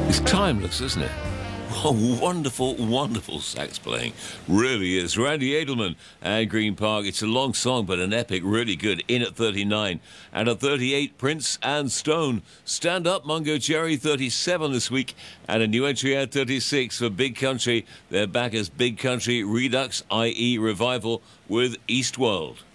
It's timeless, isn't it? Oh, wonderful, wonderful sax playing. Really is. Randy Edelman and Green Park. It's a long song, but an epic, really good. In at 39. And at 38, Prince and Stone. Stand Up, Mungo Jerry, 37 this week. And a new entry at 36 for Big Country. They're back as Big Country Redux, i.e. Revival, with Eastworld.